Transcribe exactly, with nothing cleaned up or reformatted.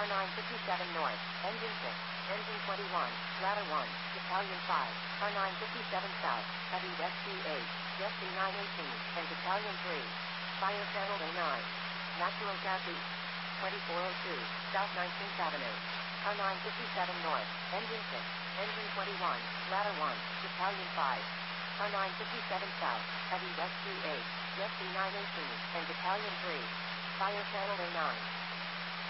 car nine fifty-seven north, engine six, engine twenty-one, ladder one, battalion five, car nine fifty-seven south, heavy S P eight, S P nine eighteen, and battalion three. Fire channel A nine. Natural gas east. twenty-four oh two, South nineteenth Avenue. car nine fifty-seven north, engine six, engine twenty-one, ladder one, battalion five. car nine fifty-seven south, heavy S P eight, S P nine eighteen, and battalion three. Fire channel A nine.